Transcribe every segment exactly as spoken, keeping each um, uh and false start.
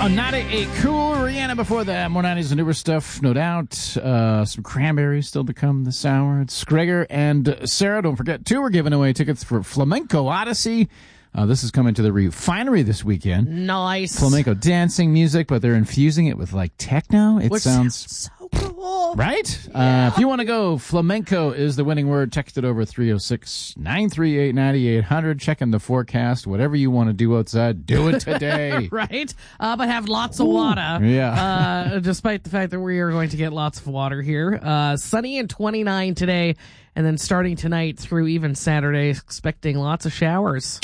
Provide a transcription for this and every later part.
A ninety-eight cool Rihanna before that. More nineties and newer stuff, no doubt. Uh, some cranberries still to come this hour. It's Gregor and Sarah. Don't forget, too, we're giving away tickets for Flamenco Odyssey. Uh, this is coming to the Refinery this weekend. Nice. Flamenco dancing music, but they're infusing it with, like, techno. It Which sounds... sounds so cool. Right? Yeah. Uh, if you want to go, flamenco is the winning word. Text it over three oh six, nine three eight, nine eight hundred. Checking the forecast. Whatever you want to do outside, do it today. Right? Uh, but have lots of water. Yeah. uh, despite the fact that we are going to get lots of water here. Uh, sunny and twenty-nine today. And then starting tonight through even Saturday, expecting lots of showers.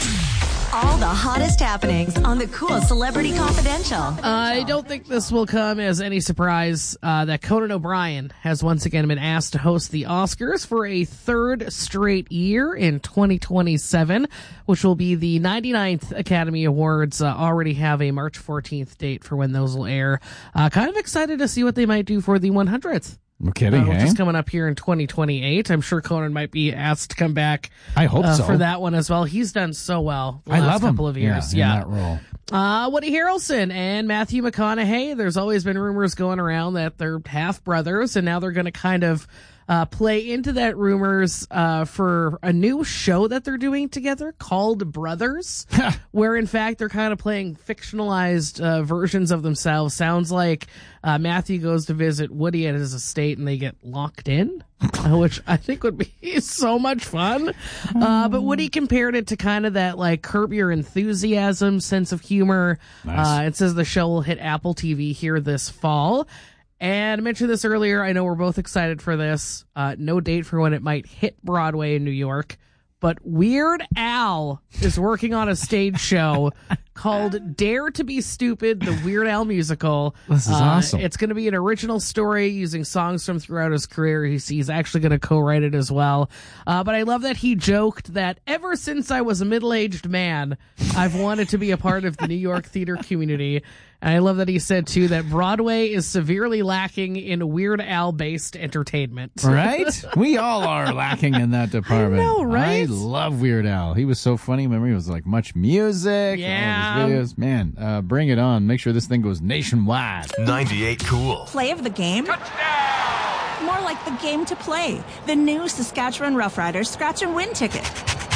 All the hottest happenings on the Cool Celebrity Confidential. I don't think this will come as any surprise uh, that Conan O'Brien has once again been asked to host the Oscars for a third straight year in twenty twenty-seven, which will be the ninety-ninth Academy Awards. Uh, already have a March fourteenth date for when those will air. Uh, kind of excited to see what they might do for the one hundredth. No kidding, uh, which hey? is coming up here in twenty twenty-eight. I'm sure Conan might be asked to come back. I hope uh, so. for that one as well. He's done so well the I last love him. couple of years. Yeah, Yeah, in that role. Uh, Woody Harrelson and Matthew McConaughey. There's always been rumors going around that they're half brothers, and now they're going to kind of uh, play into that rumors uh, for a new show that they're doing together called Brothers, where in fact they're kind of playing fictionalized uh, versions of themselves. Sounds like uh, Matthew goes to visit Woody at his estate and they get locked in. Uh, which I think would be so much fun. Uh, but Woody compared it to kind of that like Curb Your Enthusiasm sense of humor. Nice. Uh, it says the show will hit Apple T V here this fall. And I mentioned this earlier. I know we're both excited for this. Uh, no date for when it might hit Broadway in New York. But Weird Al is working on a stage show called Dare to Be Stupid, the Weird Al musical. This is uh, awesome. It's going to be an original story using songs from throughout his career. He's, he's actually going to co-write it as well. Uh, but I love that he joked that ever since I was a middle-aged man, I've wanted to be a part of the New York theater community. And I love that he said, too, that Broadway is severely lacking in Weird Al-based entertainment. Right? We all are lacking in that department. I know, right? I love Weird Al. He was so funny. Remember, he was like Much Music. Yeah. All of his videos. Man, uh, bring it on. Make sure this thing goes nationwide. ninety-eight Cool. Play of the game? Touchdown! More like the game to play. The new Saskatchewan Roughriders Scratch and Win ticket.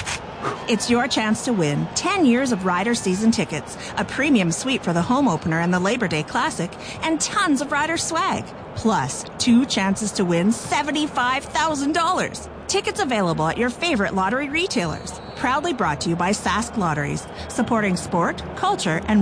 It's your chance to win ten years of Rider season tickets, a premium suite for the home opener and the Labor Day Classic, and tons of Rider swag. Plus, two chances to win seventy-five thousand dollars. Tickets available at your favorite lottery retailers. Proudly brought to you by Sask Lotteries, supporting sport, culture, and